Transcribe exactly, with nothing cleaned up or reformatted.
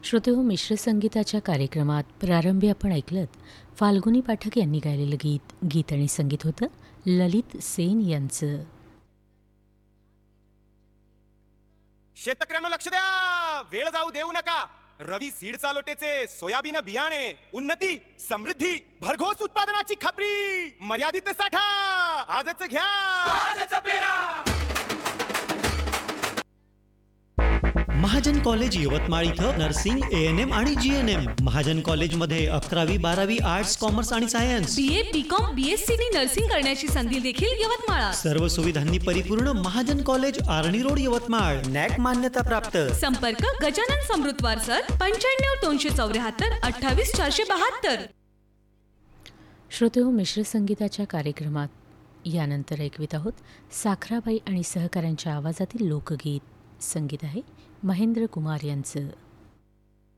श्रोतेहो, मिश्र संगीताच्या कार्यक्रमात प्रारंभी आपण ऐकलत फाल्गुनी पाठक यांनी गायलेलं गीत. गीत आणि संगीत होतं ललित सेन यांचं. शेतकऱ्यांना लक्ष द्या, वेळ जाऊ देऊ नका. रवी सीड चालोटेचे सोयाबीन बियाणे, उन्नती, समृद्धी, भरघोस उत्पादनाची खात्री, मर्यादित साठा आजच घ्या. आजच पेरा. महाजन कॉलेज यवतमाळ इथं नर्सिंग, ए एन एम आणि जी एन एम. महाजन कॉलेजमध्ये अकरावी बारावी आर्ट्स, कॉमर्स आणि science, B A B com B S C नी नर्सिंग करण्याची संधी देखील यवतमाळात. सर्व सुविधांनी परिपूर्ण महाजन कॉलेज, आर्णी रोड, यवतमाळ. नॅक मान्यता प्राप्त. संपर्क गजानन समृद्धवार सर, पंच्याण्णव दोनशे चौऱ्याहत्तर अठ्ठावीस चारशे बहात्तर. श्रोतेहो, मिश्र संगीताच्या कार्यक्रमात यानंतर ऐकवित आहोत साखराबाई आणि सहकाऱ्यांच्या आवाजातील लोकगीत. संगीत आहे महेंद्र कुमार यांचं.